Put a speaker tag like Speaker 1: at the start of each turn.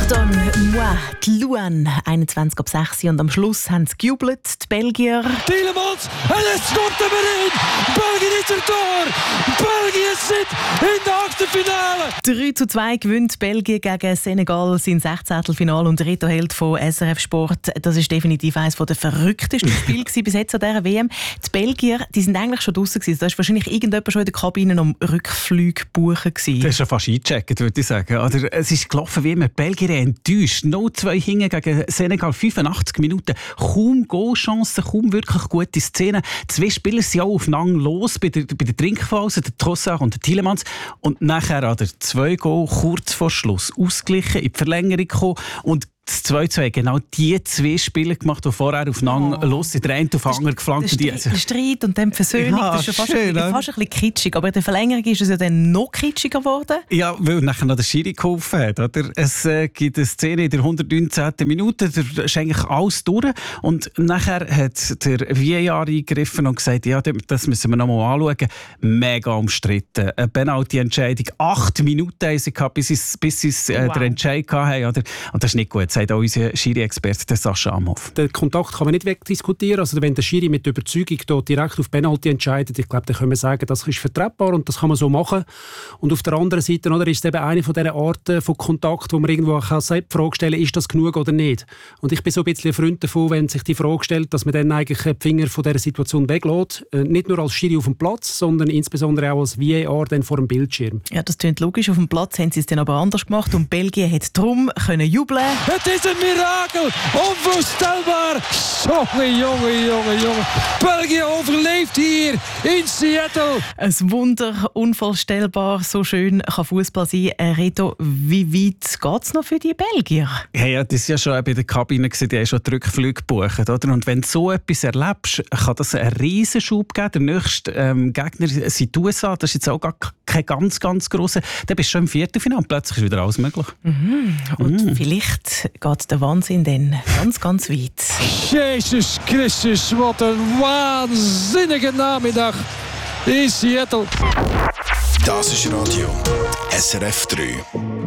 Speaker 1: Pardon, moi, die Luan, 21 ab 6 und am Schluss haben sie gejubelt, die Belgier.
Speaker 2: Tielemans, en het stopt er weer in. België is er door. België zit in de Achtelfinale.
Speaker 1: 3:2 gewinnt Belgien gegen Senegal sein 16. und Reto Held von SRF Sport. Das ist definitiv eines der verrücktesten Spiele bis jetzt an dieser WM. Die Belgier, die sind eigentlich schon draussen gewesen. Da war wahrscheinlich irgendjemand schon in der Kabine am Rückflug buchen gewesen.
Speaker 3: Das ist schon fast eingecheckt, würde ich sagen. Oder es ist gelaufen wie immer. Belgier enttäuscht. 0-2 hinten gegen Senegal, 85 Minuten. Kaum Goalchancen, kaum wirklich gute Szenen. 2 Spieler sind auch aufeinander los bei der Trinkphase, der Trossard und der Tielemans. Und nachher hat er 2 Goal kurz vor Schluss ausgeglichen, in die Verlängerung gekommen. Und das 2-2 genau die 2 Spieler gemacht, die vorher aufeinander los sind. Der eine auf den anderen geflankt.
Speaker 1: Der Streit und dann die Versöhnung,
Speaker 3: Ja,
Speaker 1: das ist schon
Speaker 3: schön,
Speaker 1: fast ein bisschen kitschig. Aber in der Verlängerung ist es ja dann noch kitschiger geworden.
Speaker 3: Ja, weil nachher noch der Schiri geholfen hat. Oder? Es gibt eine Szene in der 119. Minute, da ist eigentlich alles durch. Und nachher hat der VAR eingegriffen und gesagt, ja, das müssen wir noch mal anschauen. Mega umstritten. Eine Penalty-Entscheidung. 8 Minuten haben sie gehabt, bis sie den Entscheid hatten. Oder? Und das ist nicht gut, sagt auch unser Schiri-Experte Sascha Amhoff.
Speaker 4: Den Kontakt kann man nicht wegdiskutieren. Also wenn der Schiri mit Überzeugung direkt auf Penalty entscheidet, ich glaube, dann können wir sagen, das ist vertretbar und das kann man so machen. Und auf der anderen Seite ist es eben eine von diesen Arten von Kontakt, wo man irgendwo auch selbst die Frage stellen kann, ist das genug oder nicht? Und ich bin so ein bisschen ein Freund davon, wenn sich die Frage stellt, dass man dann eigentlich die Finger von dieser Situation weglässt. Nicht nur als Schiri auf dem Platz, sondern insbesondere auch als VAR dann vor dem Bildschirm.
Speaker 1: Ja, das klingt logisch. Auf dem Platz haben sie es dann aber anders gemacht und Belgien hat darum können jubeln.
Speaker 2: Het is een mirakel. Onvoorstelbaar. Jongen. België overleeft hier in Seattle.
Speaker 1: Ein Wunder, unvorstellbar, so schön kann Fußball sein. Reto, wie weit geht es noch für die Belgier?
Speaker 3: Ja, das ist ja schon bei der Kabine, die haben schon die Rückflüge gebucht. Oder? Und wenn du so etwas erlebst, kann das einen Riesenschub geben. Der nächste Gegner sind die USA, das ist jetzt auch gar kein ganz grosser. Dann bist du schon im Viertelfinale und plötzlich ist wieder alles möglich.
Speaker 1: Und vielleicht geht der Wahnsinn dann ganz weit.
Speaker 2: Jezus Christus, wat een waanzinnige namiddag in Seattle.
Speaker 5: Das ist Radio SRF 3.